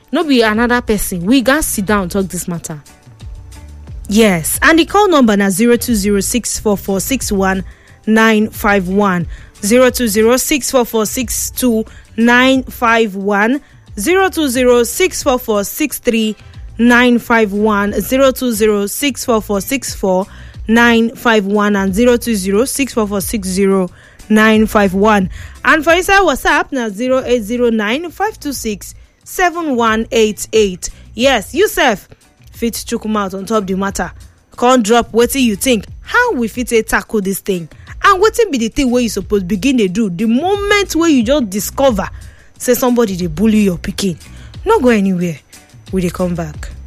no be another person. We gats sit down talk this matter. Yes, and the call number na 02064461951, 02064462951, 02064463951, 02064464951, and 02064460951. And for inside WhatsApp na 0809-526-7188. Yes, you sef fit chook mouth on top the matter. Can't drop wetin you think. How we fit tackle this thing? And wetin be the thing where you suppose begin to do the moment where you just discover say somebody dey bully your pikin? No go anywhere. We dey come back.